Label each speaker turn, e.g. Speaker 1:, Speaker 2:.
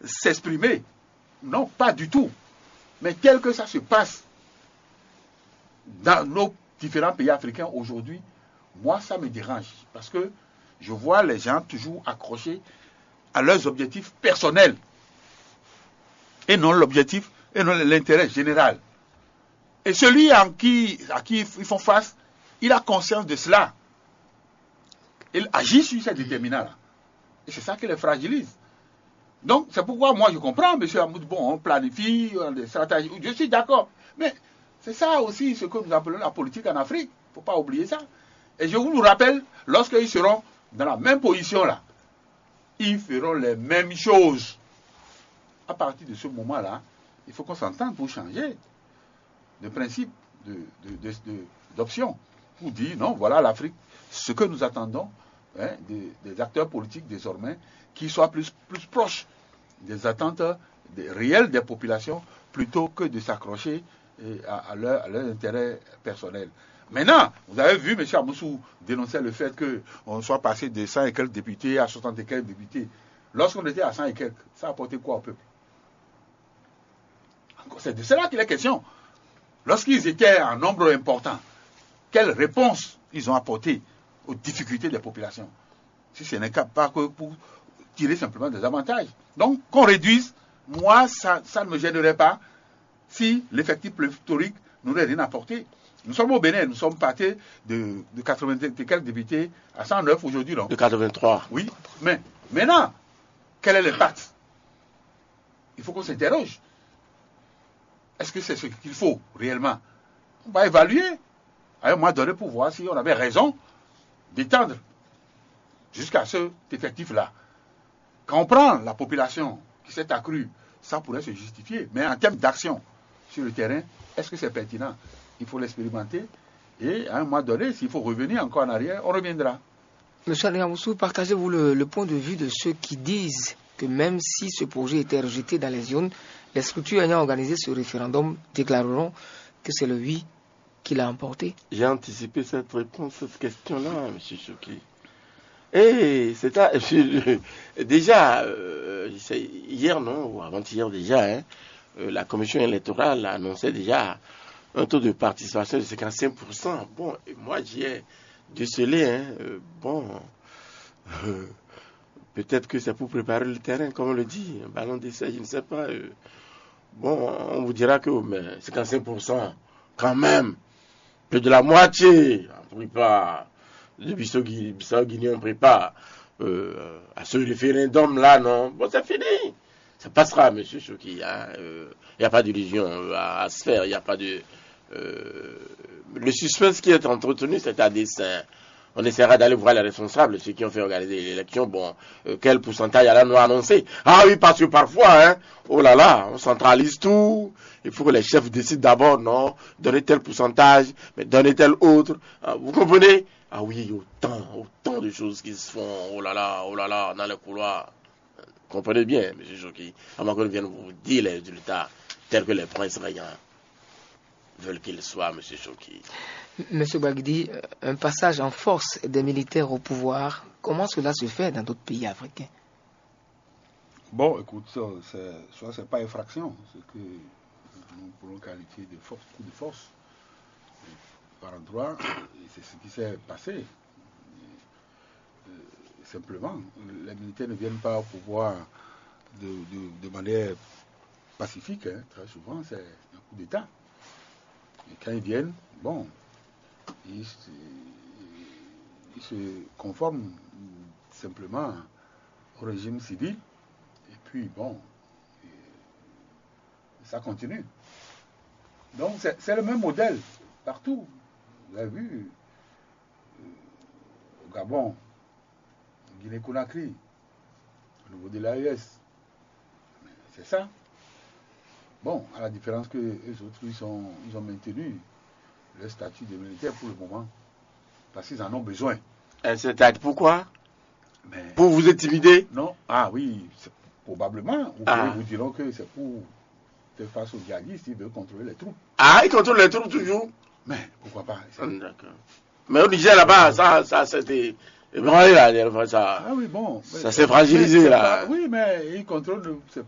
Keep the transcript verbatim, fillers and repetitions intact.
Speaker 1: s'exprimer. Non, pas du tout. Mais tel que ça se passe dans nos différents pays africains aujourd'hui, moi, ça me dérange. Parce que je vois les gens toujours accrochés à leurs objectifs personnels. Et non l'objectif, et non l'intérêt général. Et celui en qui, à qui ils font face, il a conscience de cela. Il agit sur ces déterminants-là. Et c'est ça qui les fragilise. Donc, c'est pourquoi moi je comprends, M. Hamoud, bon, on planifie, on a des stratégies, je suis d'accord. Mais c'est ça aussi ce que nous appelons la politique en Afrique. Il ne faut pas oublier ça. Et je vous le rappelle, lorsqu'ils seront dans la même position là, ils feront les mêmes choses. À partir de ce moment-là, il faut qu'on s'entende pour changer de principe, de, de, de, de, d'option. Pour dire, non, voilà l'Afrique, ce que nous attendons hein, des, des acteurs politiques désormais, qui soient plus, plus proches des attentes des, réelles des populations, plutôt que de s'accrocher à, à, leur, à leur intérêt personnel. Maintenant, vous avez vu, M. Amoussou dénoncer le fait qu'on soit passé de cent et quelques députés à soixante et quelques députés. Lorsqu'on était à cent et quelques, ça a apporté quoi au peuple? C'est de cela qu'il est question. Lorsqu'ils étaient en nombre important, quelle réponse ils ont apporté aux difficultés des populations? Si ce n'est pas que pour tirer simplement des avantages. Donc, qu'on réduise, moi, ça, ça ne me gênerait pas si l'effectif pléthorique n'aurait rien apporté. Nous sommes au Bénin, nous sommes partis de, de quatre-vingt et quelques députés à cent neuf aujourd'hui.
Speaker 2: De quatre-vingt-trois.
Speaker 1: Oui, mais maintenant, quel est l'impact? Il faut qu'on s'interroge. Est-ce que c'est ce qu'il faut réellement? On va évaluer à un moment donné pour voir si on avait raison d'étendre jusqu'à cet effectif-là. Quand on prend la population qui s'est accrue, ça pourrait se justifier. Mais en termes d'action sur le terrain, est-ce que c'est pertinent? Il faut l'expérimenter. Et à un moment donné, s'il faut revenir encore en arrière, on reviendra.
Speaker 3: Monsieur Aliamoussou, partagez-vous le, le point de vue de ceux qui disent que même si ce projet était rejeté dans les zones, les structures ayant organisé ce référendum déclareront que c'est le oui qui l'a emporté?
Speaker 2: J'ai anticipé cette réponse, cette question-là, M. Chouki. Et c'est ça, déjà, euh, hier, non, ou avant-hier déjà, hein, euh, la commission électorale annonçait déjà un taux de participation de cinquante-cinq pour cent. Bon, et moi j'y ai décelé, hein, euh, bon, euh, peut-être que c'est pour préparer le terrain, comme on le dit, un ballon d'essai, je ne sais pas. Euh, bon, on vous dira que mais cinquante-cinq pour cent, quand même, plus de la moitié, on ne prie pas. Le Bissau-Guinée, on prépare euh, à ce référendum-là, non? Bon, c'est fini. Ça passera, M. Chouki. Il hein, n'y euh, a pas d'illusion à, à se faire. Il n'y a pas de... Euh, le suspense qui est entretenu, c'est à dessein. On essaiera d'aller voir les responsables, ceux qui ont fait organiser l'élection. Bon, euh, quel pourcentage allons nous annoncer? Ah oui, parce que parfois, hein, oh là là, on centralise tout. Il faut que les chefs décident d'abord, non, donner tel pourcentage, mais donner tel autre. Ah, vous comprenez? Ah oui, autant, autant de choses qui se font, oh là là, oh là là, dans les couloirs. Comprenez bien, M. Chouki. Avant qu'on vienne vous dire les résultats tels que les princes rayants veulent qu'ils soient, M. Chouki.
Speaker 3: M. Bagdi, un passage en force des militaires au pouvoir, comment cela se fait dans d'autres pays africains?
Speaker 1: Bon, écoute, ça, c'est, c'est pas effraction, c'est que nous pourrons qualifier de force, coup de force. Par endroit, c'est ce qui s'est passé. Euh, simplement, les militaires ne viennent pas au pouvoir de, de, de manière pacifique. Hein. Très souvent, c'est un coup d'État. Et quand ils viennent, bon, ils, ils se conforment simplement au régime civil. Et puis, bon, ça continue. Donc, c'est, c'est le même modèle partout. Vous avez vu, euh, au Gabon, en Guinée-Conakry, au niveau de l'A E S, c'est ça. Bon, à la différence que les autres, ils, sont, ils ont maintenu leur statut de militaire pour le moment, parce qu'ils en ont besoin.
Speaker 2: Et c'est pourquoi?
Speaker 1: Mais,
Speaker 2: pour vous intimider?
Speaker 1: Non, ah oui, c'est, probablement. Ou ah. Vous diront que c'est pour faire face aux djihadistes, ils veulent contrôler les troupes.
Speaker 2: Ah, ils contrôlent les troupes toujours?
Speaker 1: Mais pourquoi pas?
Speaker 2: D'accord. Mais au Niger là-bas, ça, ça c'était ébranlé là, ça.
Speaker 1: Ah oui, bon.
Speaker 2: Ça s'est fragilisé là.
Speaker 1: Pas, oui, mais ils contrôlent, c'est